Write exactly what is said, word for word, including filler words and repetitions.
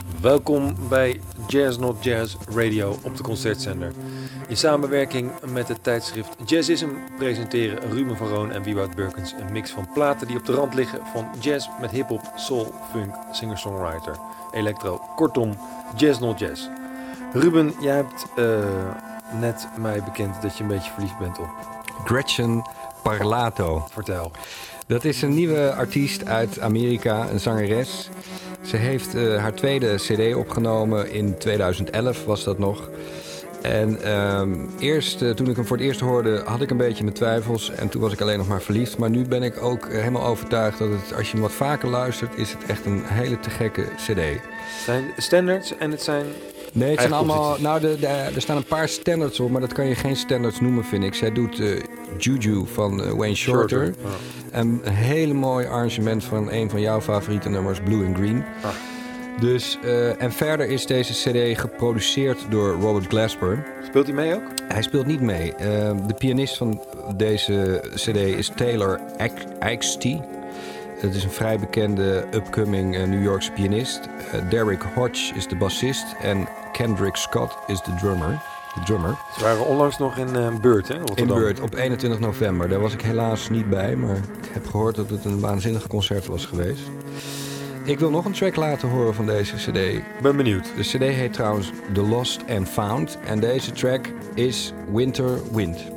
Welkom bij Jazz Not Jazz Radio op de Concertzender. In samenwerking met het tijdschrift Jazzism presenteren Ruben van Roon en Wieboud Burkens een mix van platen die op de rand liggen van jazz met hip-hop, soul, funk, singer-songwriter, electro. Kortom, Jazz Not Jazz. Ruben, jij hebt uh, net mij bekend dat je een beetje verliefd bent op Gretchen Parlato. Vertel. Dat is een nieuwe artiest uit Amerika, een zangeres. Ze heeft uh, haar tweede cd opgenomen in tweeduizend elf, was dat nog. En uh, eerst, uh, toen ik hem voor het eerst hoorde, had ik een beetje mijn twijfels. En toen was ik alleen nog maar verliefd. Maar nu ben ik ook uh, helemaal overtuigd dat het, als je hem wat vaker luistert, is het echt een hele te gekke cd. Het zijn standards en het zijn... Nee, het zijn allemaal... Nou, de, de, er staan een paar standards op, maar dat kan je geen standards noemen, vind ik. Zij doet uh, Juju van uh, Wayne Shorter. Shorter. Oh. En een hele mooi arrangement van een van jouw favoriete nummers, Blue and Green. Ah. Dus, uh, en verder is deze cd geproduceerd door Robert Glasper. Speelt hij mee ook? Hij speelt niet mee. Uh, de pianist van deze cd is Taylor Axtee. Het is een vrij bekende upcoming uh, New Yorkse pianist. Uh, Derek Hodge is de bassist en Kendrick Scott is de drummer. De drummer. Ze waren onlangs nog in uh, Beurt, hè? Rotterdam. In Beurt, op eenentwintig november. Daar was ik helaas niet bij, maar ik heb gehoord dat het een waanzinnig concert was geweest. Ik wil nog een track laten horen van deze cd. Ben benieuwd. De cd heet trouwens The Lost and Found en deze track is Winter Wind.